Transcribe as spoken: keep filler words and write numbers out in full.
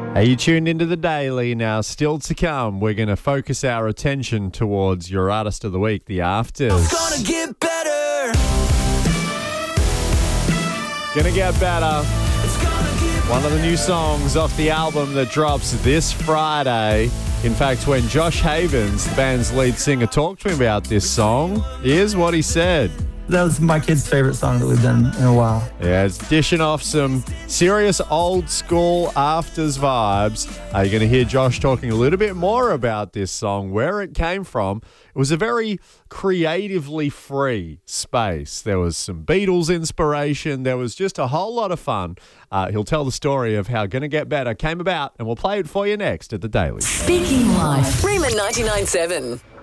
Are you tuned into the Daily? Now, still to come, we're going to focus our attention towards your Artist of the Week, The Afters. It's gonna get better. Gonna get better. It's gonna get One of the new songs off the album that drops this Friday. In fact, when Josh Havens, the band's lead singer, talked to me about this song, here's what he said. That was my kid's favorite song that we've done in a while. Yeah, it's dishing off some serious old school Afters vibes. Uh, you're going to hear Josh talking a little bit more about this song, where it came from. It was a very creatively free space. There was some Beatles inspiration. There was just a whole lot of fun. Uh, he'll tell the story of how Gonna Get Better came about, and we'll play it for you next at The Daily. Speaking Life. Rayman ninety-nine point seven.